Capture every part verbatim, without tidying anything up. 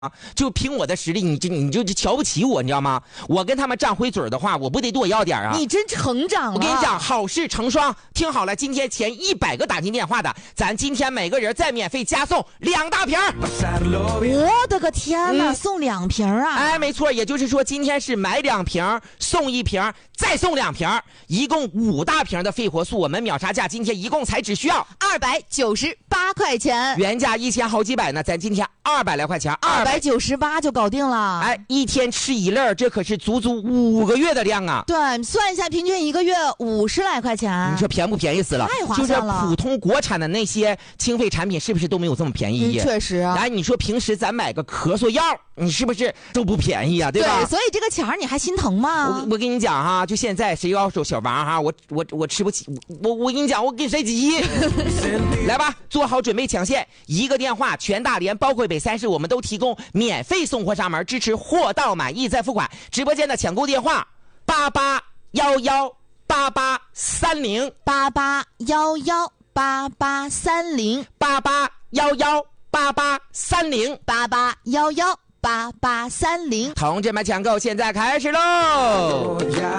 啊，就凭我的实力，你就你就瞧不起我，你知道吗？我跟他们仗回嘴的话，我不得多要点啊！ 你真成长了。 我跟你讲，好事成双。听好了，今天前一百个打进电话的，咱今天每个人再免费加送两大瓶。 我的个天哪，嗯、送两瓶啊！ 哎，没错，也就是说今天是买两瓶送一瓶，再送两瓶，一共五大瓶的肺活素。我们秒杀价今天一共才只需要二百九十八块钱， 原价一千好几百呢，咱今天二百来块钱， 二百九十八就搞定了。 哎，一天吃一粒，这可是足足五个月的量啊！ 对，算一下，平均一个月五十来块钱。 你说便不便宜死了？ 太划算了。 就是普通国产的那些清肺产品，是不是都没有这么便宜？ 嗯、确实。 哎，你说平时咱买个咳嗽药，你是不是都不便宜啊？对吧？ 对，所以这个钱你还心疼吗？ 我我跟你讲哈，就现在谁要说小王哈，我我我吃不起，我我跟你讲，我跟谁急？来吧，做好准备抢线，一个电话，全大连包括北三市，我们都提供免费送货上门，支持货到满意再付款。直播间的抢购电话八八幺幺八八三零八八幺幺八八三零八八幺幺八八三零八八幺幺八八三零， 同志们抢购现在开始喽！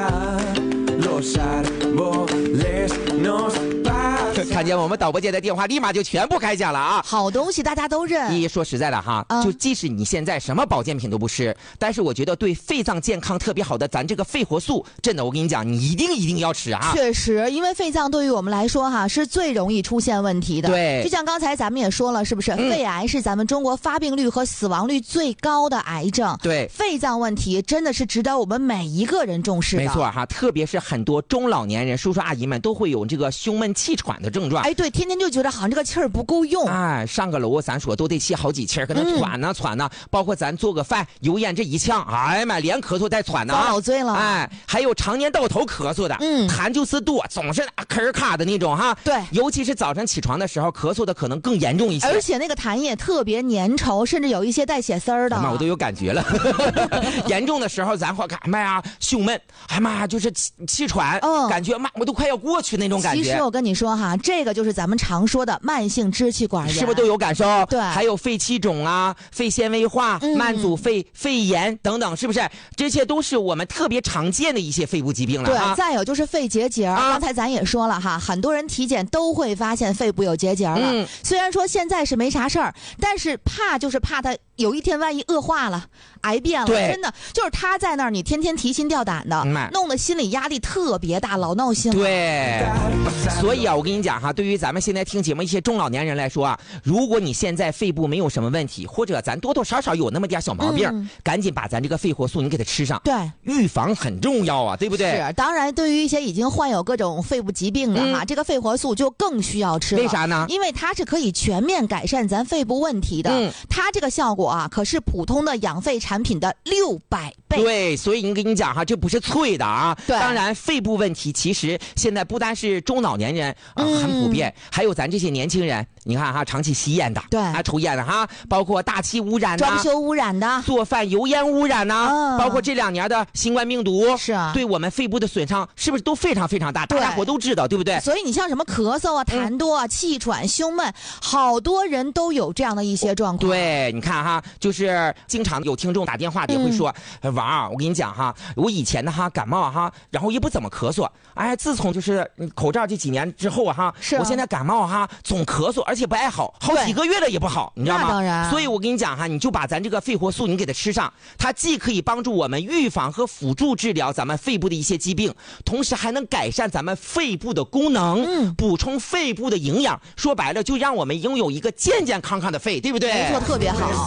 看见我们导播间的电话立马就全部开奖了啊！ 好东西大家都认。 一说实在的哈、嗯，就即使你现在什么保健品都不吃，但是我觉得对肺脏健康特别好的咱这个肺活素，真的我跟你讲，你一定一定要吃啊！ 确实，因为肺脏对于我们来说哈是最容易出现问题的。 对， 就像刚才咱们也说了，是不是、嗯、肺癌是咱们中国发病率和死亡率最高的癌症？ 对， 肺脏问题真的是值得我们每一个人重视的。 没错哈，特别是很多中老年人、叔叔阿姨们都会有这个胸闷气喘的症状。 哎，对，天天就觉得好像这个气儿不够用。 哎，上个楼咱说都得气好几气儿，可能喘呢喘呢，包括咱做个饭油烟这一呛，哎呀妈，连咳嗽带喘的啊， 遭老罪了。 哎，还有常年到头咳嗽的，嗯，痰就是多，总是咳儿卡的那种哈。 对， 尤其是早晨起床的时候，咳嗽的可能更严重一些。 而且那个痰液特别粘稠，甚至有一些带血丝儿的。 哎妈，我都有感觉了。严重的时候，咱会干嘛呀？胸闷，哎妈，就是气气喘，嗯，感觉妈我都快要过去那种感觉。 其实我跟你说哈，这个就是咱们常说的慢性支气管炎， 是不是都有感受？ 对， 还有肺气肿啊、肺纤维化、嗯、慢阻肺、肺炎等等，是不是？这些都是我们特别常见的一些肺部疾病了。 对， 啊、 再有就是肺结节、啊，刚才咱也说了哈，很多人体检都会发现肺部有结节了。嗯，虽然说现在是没啥事儿，但是怕就是怕它有一天万一恶化了、癌变了，真的就是他在那儿，你天天提心吊胆的，嗯、弄得心理压力特别大，老闹心了。 对，所以啊，我跟你讲哈，对于咱们现在听节目一些中老年人来说啊，如果你现在肺部没有什么问题，或者咱多多少少有那么点小毛病、嗯，赶紧把咱这个肺活素你给它吃上。 对， 预防很重要啊，对不对？ 是，当然，对于一些已经患有各种肺部疾病的哈、嗯，这个肺活素就更需要吃了。 为啥呢？ 因为它是可以全面改善咱肺部问题的。嗯，它这个效果啊，可是普通的养肺产品的六百倍。 对，所以你跟你讲哈，这不是吹的啊。 对， 当然肺部问题其实现在不单是中老年人啊、呃嗯、很普遍，还有咱这些年轻人，你看哈，长期吸烟的， 对， 啊抽烟的哈，包括大气污染、 装修污染的， 做饭油烟污染呐、啊嗯，包括这两年的新冠病毒， 是啊， 对我们肺部的损伤是不是都非常非常大？大家伙都知道，对不对？ 所以你像什么咳嗽啊、痰多啊、嗯、气喘、胸闷，好多人都有这样的一些状况。 对，你看哈，就是经常有听众打电话也会说，嗯、王，我跟你讲哈，我以前的哈感冒哈，然后也不怎么咳嗽，哎，自从就是口罩这几年之后哈， 是、啊、 我现在感冒哈总咳嗽，而且不爱好，好几个月了也不好，你知道吗？ 那当然。 所以我跟你讲哈，你就把咱这个肺活素你给它吃上，它既可以帮助我们预防和辅助治疗咱们肺部的一些疾病，同时还能改善咱们肺部的功能，嗯，补充肺部的营养。说白了，就让我们拥有一个健健康康的肺，对不对？ 没错，特别好。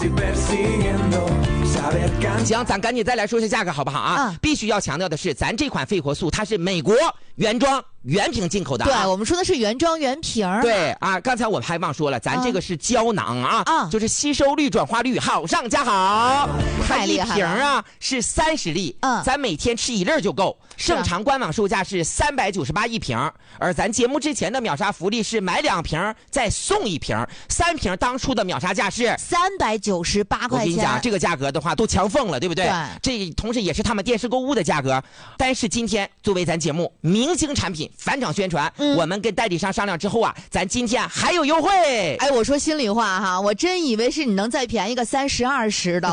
行，咱赶紧再来说一下价格好不好啊？嗯、必须要强调的是，咱这款肺活素它是美国原装原瓶进口的、啊。 对，我们说的是原装原瓶。 对啊，刚才我们还忘说了，咱这个是胶囊啊，啊就是吸收率、转化率好上加好。 太厉害了！ 一瓶啊是三十粒，嗯，咱每天吃一粒就够。正常官网售价是三百九十八一瓶，而咱节目之前的秒杀福利是买两瓶再送一瓶，三瓶当初的秒杀价是三百九十八块钱。 我跟你讲，这个价格的话都强疯了，对不对？ 对， 这同时也是他们电视购物的价格。但是今天作为咱节目明星产品， 返场宣传。嗯、我们跟代理商商量之后啊，咱今天还有优惠。 哎，我说心里话哈，我真以为是你能再便宜个三十二十的。